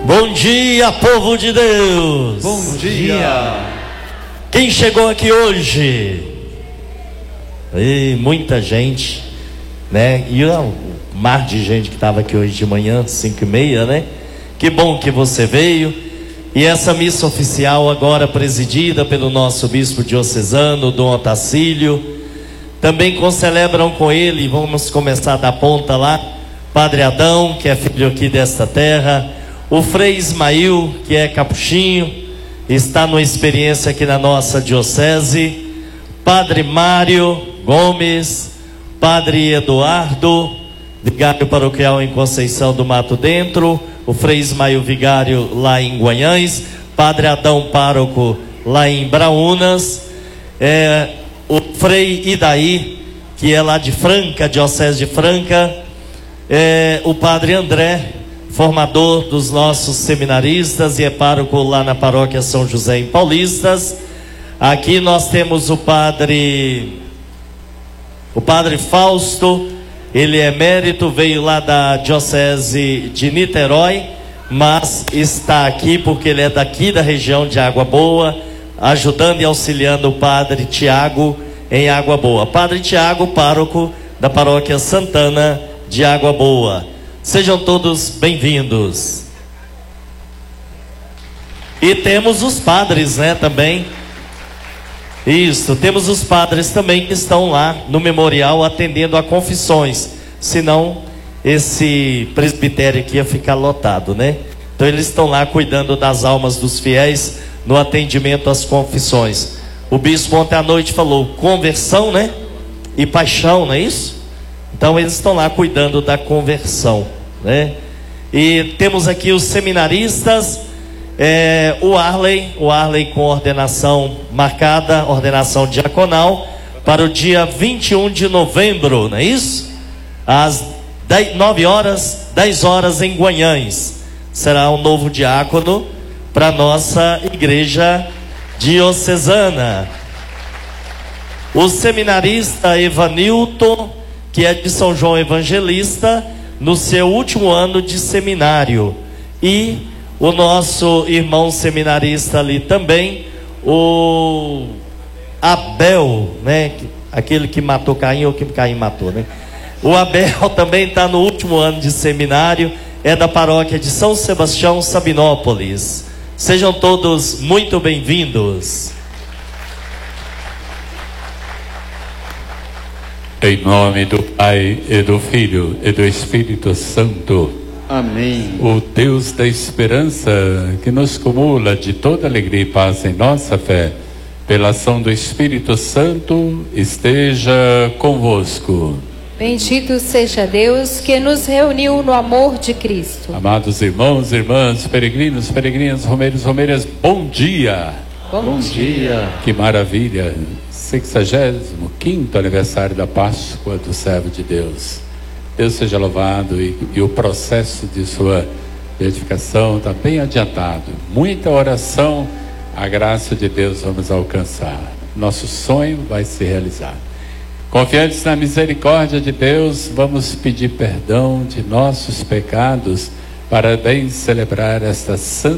Bom dia, povo de Deus. Bom dia. Quem chegou aqui hoje? Muita gente, né? E o mar de gente que estava aqui hoje de manhã, 5h30, né? Que bom que você veio. E essa missa oficial agora presidida pelo nosso bispo diocesano, Dom Otacílio. Também concelebram com ele, vamos começar da ponta lá, Padre Adão, que é filho aqui desta terra, o Frei Ismael, que é capuchinho, está numa experiência aqui na nossa diocese, Padre Mário Gomes, Padre Eduardo, vigário paroquial em Conceição do Mato Dentro, o Frei Ismael, vigário lá em Guanhães, Padre Adão, pároco lá em Braúnas, o Frei Idaí, que é lá de Franca, diocese de Franca, o Padre André, formador dos nossos seminaristas e é pároco lá na paróquia São José em Paulistas. Aqui nós temos o Padre Fausto, ele é emérito, veio lá da diocese de Niterói, mas está aqui porque ele é daqui da região de Água Boa, ajudando e auxiliando o Padre Tiago em Água Boa. Padre Tiago, pároco da paróquia Santana de Água Boa. Sejam todos bem-vindos. E temos os padres, né, também. Isso, temos os padres também que estão lá no memorial atendendo a confissões. Senão esse presbitério aqui ia ficar lotado, né? Então eles estão lá cuidando das almas dos fiéis no atendimento às confissões. O bispo ontem à noite falou conversão, né? E paixão, não é isso? Então eles estão lá cuidando da conversão, né? E temos aqui os seminaristas, o Arley com ordenação marcada, ordenação diaconal, para o dia 21 de novembro, não é isso? Às 10 horas em Guanhães. Será um novo diácono para a nossa igreja diocesana. O seminarista Evanilton, que é de São João Evangelista, no seu último ano de seminário. E o nosso irmão seminarista ali também, o Abel, né? Aquele que matou Caim ou que Caim matou, né? O Abel também está no último ano de seminário, é da paróquia de São Sebastião, Sabinópolis. Sejam todos muito bem-vindos. Em nome do Pai, e do Filho, e do Espírito Santo. Amém. O Deus da esperança, que nos cumula de toda alegria e paz em nossa fé, pela ação do Espírito Santo, esteja convosco. Bendito seja Deus que nos reuniu no amor de Cristo. Amados irmãos, irmãs, peregrinos, peregrinas, romeiros, romeiras, bom dia. Bom dia. Que maravilha. 65º aniversário da Páscoa do servo de Deus. Deus seja louvado e o processo de sua beatificação está bem adiantado. Muita oração, a graça de Deus vamos alcançar. Nosso sonho vai se realizar. Confiantes na misericórdia de Deus, vamos pedir perdão de nossos pecados para bem celebrar esta santa